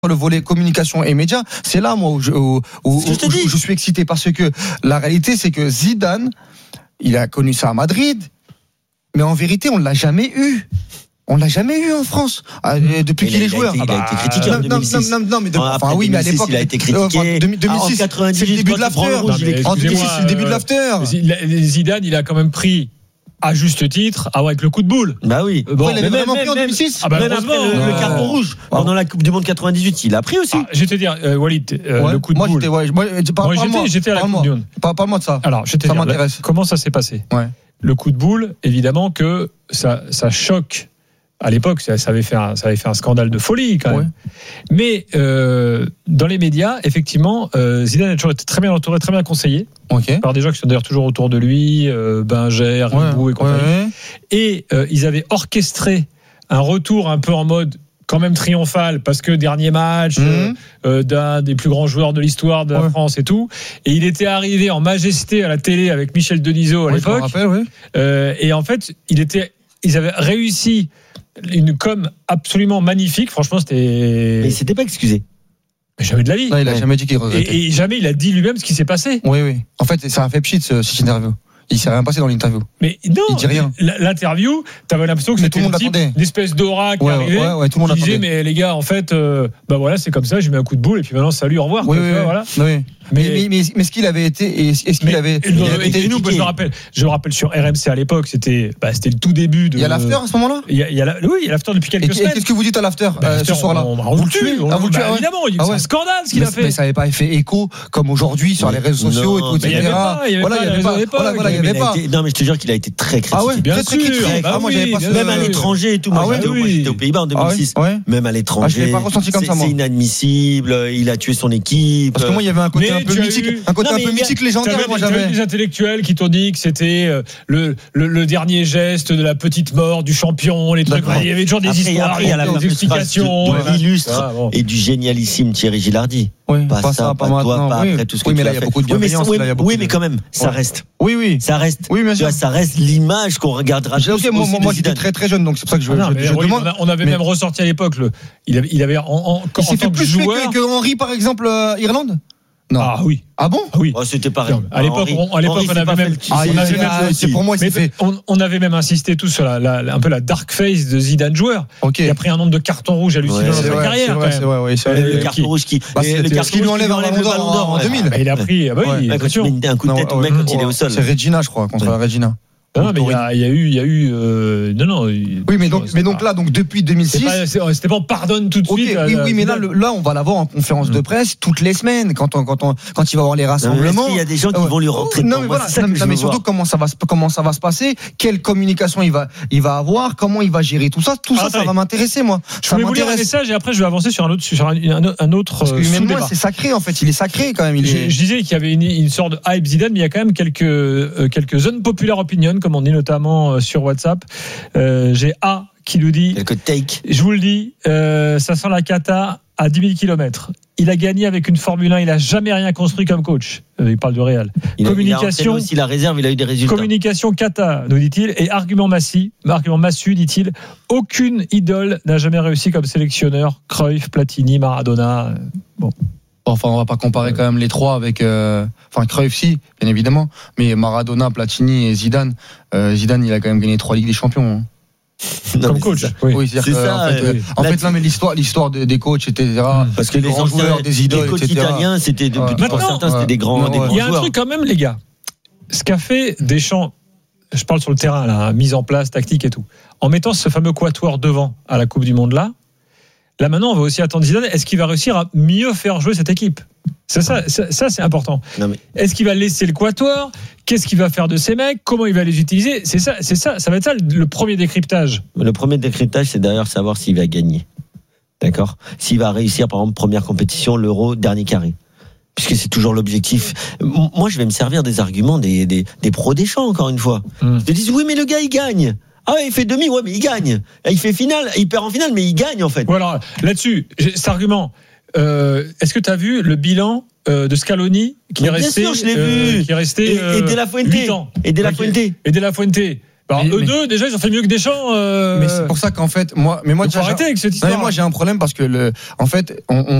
le volet communication et médias, c'est là moi où je suis excité parce que la réalité c'est que Zidane, il a connu ça à Madrid, mais en vérité on l'a jamais eu. On l'a jamais eu en France depuis qu'il est joueur. Il a été critiqué en 2006. Enfin oui, mais à l'époque il a été critiqué. 2006, 98, c'est le début de l'after. En 2006, c'est le début de l'after. Zidane, il a quand même pris à juste titre, avec le coup de boule. Bah oui. Bon, il avait vraiment pris en 2006. Même après le carton rouge pendant la Coupe du Monde 98, il a pris aussi. Je vais te dire, Walid, le coup de boule. Moi, j'étais à la Coupe du Monde. Parle-moi de ça. Alors, je vais te dire, m'intéresse. Comment ça s'est passé ? Le coup de boule, évidemment que ça choque. À l'époque, ça avait fait un scandale de folie quand même. Mais dans les médias, effectivement, Zidane a toujours été très bien entouré, très bien conseillé par des gens qui sont d'ailleurs toujours autour de lui, Binger, Ribou et compagnie. Et ils avaient orchestré un retour un peu en mode quand même triomphal parce que dernier match d'un des plus grands joueurs de l'histoire de la France et tout. Et il était arrivé en majesté à la télé avec Michel Denisot à l'époque. Je me rappelle, et en fait, ils avaient réussi une com absolument magnifique. Franchement, c'était. Mais il s'était pas excusé. Mais jamais de la vie. Non, il a jamais dit qu'il regrettait. Et jamais il a dit lui-même ce qui s'est passé. Oui. En fait, ça a fait pchit cette interview. Il s'est rien passé dans l'interview. Mais non, il dit rien. L'interview, t'avais l'impression que mais c'était une espèce d'aura qui arrivait. Tout le monde disait, mais les gars, en fait, voilà, c'est comme ça, j'ai mis un coup de boule et puis maintenant, salut, au revoir. Voilà. Mais ce qu'il avait été, est-ce qu'il avait été nous, je me rappelle sur RMC à l'époque, c'était le tout début de. Il y a l'after à ce moment-là. Oui, il y a l'after depuis quelques semaines. Qu'est-ce que vous dites à l'after ce soir-là? Vous le tuez, évidemment. C'est un scandale ce qu'il a fait. Mais ça n'avait pas fait écho comme aujourd'hui sur les réseaux sociaux et tout, etc. Voilà, il n'y avait pas. Non, mais je te jure qu'il a été très critiqué. Ah ouais, très critiqué. Moi, j'avais pas même à l'étranger et tout. Moi, j'étais aux Pays-Bas en 2006. Même à l'étranger. Je l'ai pas ressenti comme ça, moi. C'est inadmissible. Il a tué son équipe. Parce que moi, il y avait un côté un peu mythique. Un peu mythique légendaire, moi j'avais. Des intellectuels qui t'ont dit que c'était le dernier geste de la petite mort du champion, les trucs. Il y avait toujours des histoires, des explications. De l'illustre et du génialissime Thierry Gilardi. Pas ça, pas maintenant. Pas après tout ce que tu as fait. Mais là, il y a beaucoup de bienveillance. Oui, mais quand même, ça reste. Oui. Ça reste. Oui, bien sûr. Ça reste l'image qu'on regardera. Moi, j'étais très très jeune, donc c'est pour ça que je demande. On avait même ressorti à l'époque. Il avait en tant que joueur. Que Henry, par exemple, Irlande. Non. Ah oui. Ah bon? Oui. C'était pareil. À l'époque, on avait même. C'est pour moi, on avait même insisté tous sur un peu la dark face de Zidane joueur. Qui a pris un nombre de cartons rouges hallucinants dans sa carrière. Le carton rouge qui lui enlève un ballon d'or en 2000. Il a pris. Quand tu mets un coup de tête au mec quand il est au sol. C'est Regina, je crois, contre la Regina. Non, mais il y a eu non. Oui, mais donc là, depuis 2006. C'était pas on pardonne tout de suite. Oui, mais là, on va l'avoir en conférence de presse toutes les semaines quand il va avoir les rassemblements. Il y a des gens qui vont lui rentrer. Non, mais voilà. Mais surtout comment ça va se passer, quelle communication il va avoir, comment il va gérer tout ça. Tout ça va m'intéresser, moi. Je voulais vous lire un message et après je vais avancer sur un autre. Parce que même moi, c'est sacré en fait. Il est sacré quand même. Je disais qu'il y avait une sorte de hype Zidane, mais il y a quand même quelques zones populaires opinion, comme on dit notamment sur WhatsApp. J'ai A qui nous dit quelques takes. Je vous le dis, ça sent la cata à 10 000 km. Il a gagné avec une Formule 1, il n'a jamais rien construit comme coach. Il parle de Real. Communication. Il a aussi la réserve, il a eu des résultats. Communication cata, nous dit-il. Et argument massu, dit-il. Aucune idole n'a jamais réussi comme sélectionneur. Cruyff, Platini, Maradona. Bon. Enfin, on va pas comparer quand même les trois avec. Cruyff, si, bien évidemment. Mais Maradona, Platini et Zidane. Zidane, il a quand même gagné 3 Ligues des Champions. Comme coach. Oui, c'est ça. En fait, non, mais l'histoire des coachs, etc. Parce que les grands joueurs, des idoles, les coachs italiens, c'était pour certains, c'était des grands joueurs. Il y a un truc quand même, les gars. Ce qu'a fait Deschamps, je parle sur le terrain, là, mise en place, tactique et tout, en mettant ce fameux quatuor devant à la Coupe du Monde là maintenant, on va aussi attendre Zidane. Est-ce qu'il va réussir à mieux faire jouer cette équipe ? C'est ça, c'est important. Est-ce qu'il va laisser le quatuor ? Qu'est-ce qu'il va faire de ces mecs ? Comment il va les utiliser ? C'est ça, ça va être ça le premier décryptage. Le premier décryptage, c'est d'ailleurs savoir s'il va gagner. D'accord ? S'il va réussir, par exemple, première compétition, l'Euro, dernier carré. Puisque c'est toujours l'objectif. Moi, je vais me servir des arguments des pros Deschamps, encore une fois. Ils te disent, oui, mais le gars, il gagne. Ah ouais, il fait demi, ouais, mais il gagne. Il fait finale, il perd en finale, mais il gagne en fait. Voilà, là-dessus, cet argument. Est-ce que tu as vu le bilan de Scaloni qui est resté, bien sûr, je l'ai vu. Qui est resté et De La Fuente. 8 ans. Et De La Fuente. Et De La Fuente. Eux deux, déjà, ils ont fait mieux que Deschamps. Mais c'est pour ça qu'en fait, moi, faut arrêter avec cette histoire. Moi, j'ai un problème parce que en fait, on